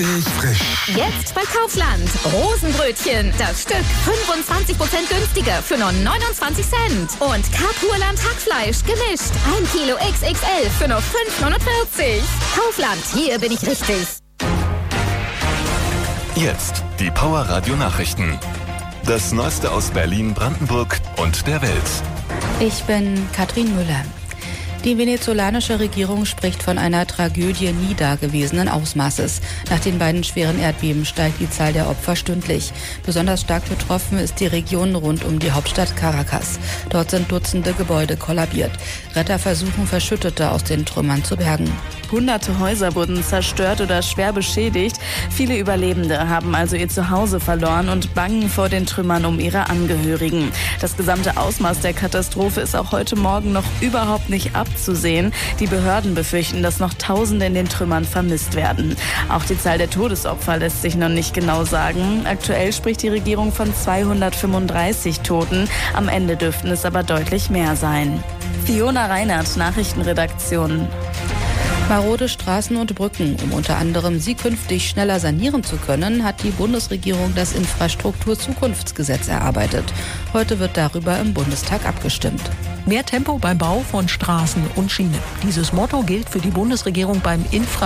Frisch. Jetzt bei Kaufland. Rosenbrötchen. Das Stück 25% günstiger für nur 29 Cent. Und Karpurland Hackfleisch gemischt. 1 Kilo XXL für nur 5,49. Kaufland, hier bin ich richtig. Jetzt die Power Radio Nachrichten. Das Neueste aus Berlin, Brandenburg und der Welt. Ich bin Katrin Müller. Die venezolanische Regierung spricht von einer Tragödie nie dagewesenen Ausmaßes. Nach den beiden schweren Erdbeben steigt die Zahl der Opfer stündlich. Besonders stark betroffen ist die Region rund um die Hauptstadt Caracas. Dort sind Dutzende Gebäude kollabiert. Retter versuchen, Verschüttete aus den Trümmern zu bergen. Hunderte Häuser wurden zerstört oder schwer beschädigt. Viele Überlebende haben also ihr Zuhause verloren und bangen vor den Trümmern um ihre Angehörigen. Das gesamte Ausmaß der Katastrophe ist auch heute Morgen noch überhaupt nicht abzusehen. Die Behörden befürchten, dass noch Tausende in den Trümmern vermisst werden. Auch die Zahl der Todesopfer lässt sich noch nicht genau sagen. Aktuell spricht die Regierung von 235 Toten. Am Ende dürften es aber deutlich mehr sein. Fiona Reinhardt, Nachrichtenredaktion. Marode Straßen und Brücken. Um unter anderem sie künftig schneller sanieren zu können, hat die Bundesregierung das Infrastrukturzukunftsgesetz erarbeitet. Heute wird darüber im Bundestag abgestimmt. Mehr Tempo beim Bau von Straßen und Schienen. Dieses Motto gilt für die Bundesregierung beim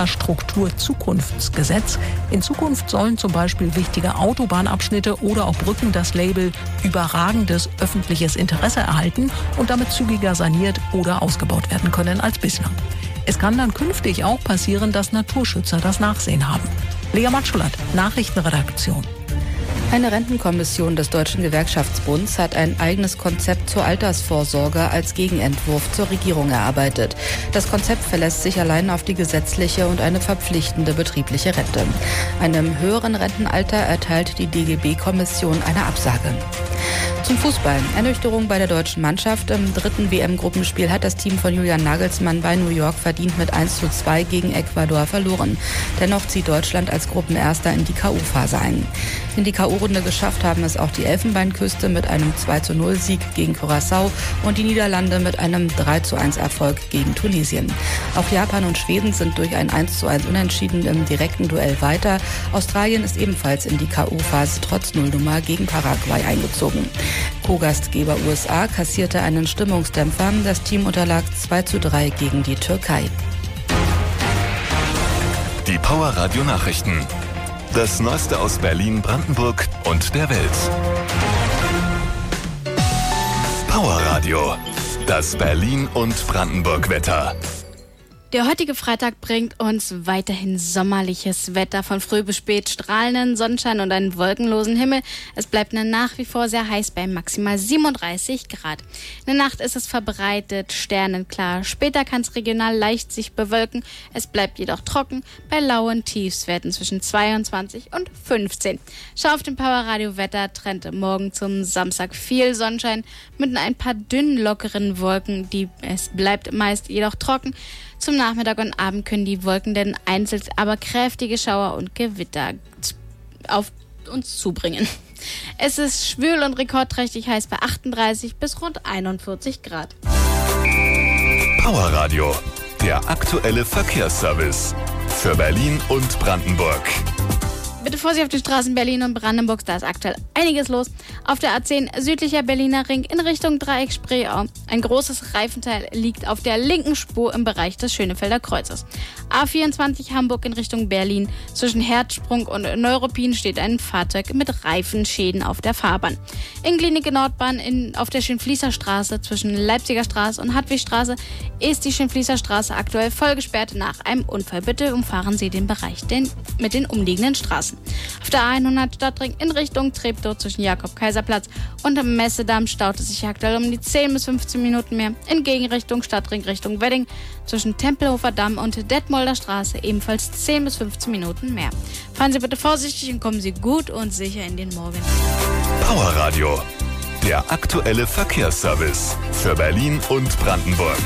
Infrastrukturzukunftsgesetz. In Zukunft sollen zum Beispiel wichtige Autobahnabschnitte oder auch Brücken das Label überragendes öffentliches Interesse erhalten und damit zügiger saniert oder ausgebaut werden können als bislang. Es kann dann künftig auch passieren, dass Naturschützer das Nachsehen haben. Lea Matschulert, Nachrichtenredaktion. Eine Rentenkommission des Deutschen Gewerkschaftsbunds hat ein eigenes Konzept zur Altersvorsorge als Gegenentwurf zur Regierung erarbeitet. Das Konzept verlässt sich allein auf die gesetzliche und eine verpflichtende betriebliche Rente. Einem höheren Rentenalter erteilt die DGB-Kommission eine Absage. Zum Fußball. Ernüchterung bei der deutschen Mannschaft. Im dritten WM-Gruppenspiel hat das Team von Julian Nagelsmann bei New York verdient mit 1:2 gegen Ecuador verloren. Dennoch zieht Deutschland als Gruppenerster in die K.O.-Phase ein. In die K.O.-Runde geschafft haben es auch die Elfenbeinküste mit einem 2:0-Sieg gegen Curaçao und die Niederlande mit einem 3:1-Erfolg gegen Tunesien. Auch Japan und Schweden sind durch ein 1:1 Unentschieden im direkten Duell weiter. Australien ist ebenfalls in die K.O.-Phase trotz Nullnummer gegen Paraguay eingezogen. Co-Gastgeber USA kassierte einen Stimmungsdämpfer. Das Team unterlag 2:3 gegen die Türkei. Die Power Radio Nachrichten. Das Neueste aus Berlin, Brandenburg und der Welt. Power Radio. Das Berlin und Brandenburg Wetter. Der heutige Freitag bringt uns weiterhin sommerliches Wetter. Von früh bis spät strahlenden Sonnenschein und einen wolkenlosen Himmel. Es bleibt nach wie vor sehr heiß bei maximal 37 Grad. In der Nacht ist es verbreitet sterneklar. Später kann es regional leicht sich bewölken. Es bleibt jedoch trocken bei lauen Tiefstwerten zwischen 22 und 15. Schau auf den Powerradio Wettertrend. Morgen zum Samstag viel Sonnenschein mit ein paar dünnen, lockeren Wolken. Es bleibt meist jedoch trocken. Zum Nachmittag und Abend können die Wolken dann einzeln aber kräftige Schauer und Gewitter auf uns zubringen. Es ist schwül und rekordträchtig heiß bei 38 bis rund 41 Grad. Power Radio, der aktuelle Verkehrsservice für Berlin und Brandenburg. Bitte Vorsicht auf den Straßen Berlin und Brandenburg, da ist aktuell einiges los. Auf der A10 südlicher Berliner Ring in Richtung Dreieck Spreeau. Ein großes Reifenteil liegt auf der linken Spur im Bereich des Schönefelder Kreuzes. A24 Hamburg in Richtung Berlin. Zwischen Herzsprung und Neuruppin steht ein Fahrzeug mit Reifenschäden auf der Fahrbahn. In Klinik Nordbahn auf der Schönfließer Straße zwischen Leipziger Straße und Hartwigstraße ist die Schönfließer Straße aktuell voll gesperrt nach einem Unfall. Bitte umfahren Sie den Bereich mit den umliegenden Straßen. Auf der A100 Stadtring in Richtung Treptow zwischen Jakob-Kaiser-Platz und Messedamm staut es sich aktuell um die 10 bis 15 Minuten mehr. In Gegenrichtung Stadtring Richtung Wedding zwischen Tempelhofer Damm und Detmolder Straße ebenfalls 10 bis 15 Minuten mehr. Fahren Sie bitte vorsichtig und kommen Sie gut und sicher in den Morgen. Power Radio, der aktuelle Verkehrsservice für Berlin und Brandenburg.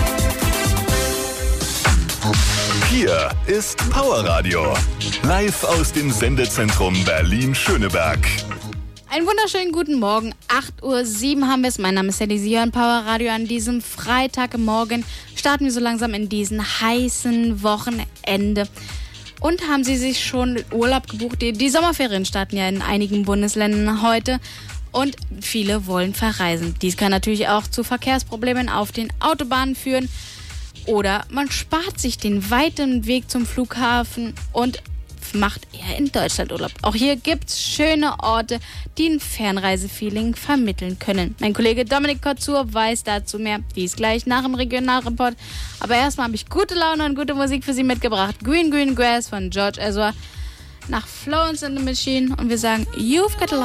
Hier ist Power Radio, live aus dem Sendezentrum Berlin-Schöneberg. Einen wunderschönen guten Morgen, 8:07 Uhr haben wir es. Mein Name ist Elise hier in Power Radio. An diesem Freitagmorgen starten wir so langsam in diesen heißen Wochenende. Und haben Sie sich schon Urlaub gebucht? Die Sommerferien starten ja in einigen Bundesländern heute und viele wollen verreisen. Dies kann natürlich auch zu Verkehrsproblemen auf den Autobahnen führen oder man spart sich den weiten Weg zum Flughafen und macht eher in Deutschland Urlaub. Auch hier gibt's schöne Orte, die ein Fernreisefeeling vermitteln können. Mein Kollege Dominik Kotzur weiß dazu mehr. Dies gleich nach dem Regionalreport. Aber erstmal habe ich gute Laune und gute Musik für Sie mitgebracht. Green Green Grass von George Ezra nach Florence and the Machine. Und wir sagen, you've got a lot.